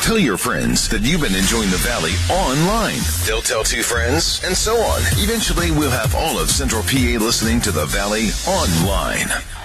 Tell your friends that you've been enjoying the Valley online. They'll tell two friends, and so on. Eventually, we'll have all of Central PA listening to the Valley online.